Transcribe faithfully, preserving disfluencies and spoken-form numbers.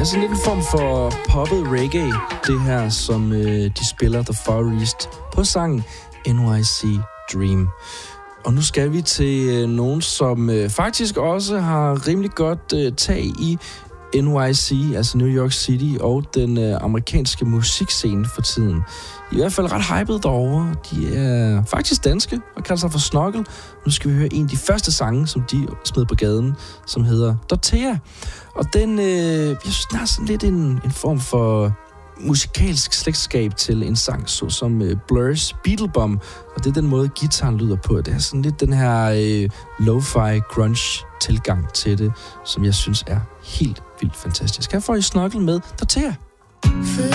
Ja, sådan lidt en form for poppet reggae, det her, som øh, de spiller The Far East på sangen N Y C Dream. Og nu skal vi til øh, nogen, som øh, faktisk også har rimelig godt øh, tag i N Y C, altså New York City, og den øh, amerikanske musikscene for tiden. I hvert fald ret hyped derovre. De er faktisk danske og kalder sig for Snokkel. Nu skal vi høre en af de første sange, som de smed på gaden, som hedder Dorthea. Og den, øh, jeg synes, den har sådan lidt en, en form for musikalsk slægtskab til en sang, såsom uh, Blurs Beetlebum, og det er den måde, guitaren lyder på. Det er sådan lidt den her uh, lo-fi grunge-tilgang til det, som jeg synes er helt vildt fantastisk. Her får I Snokkel med Dorthea.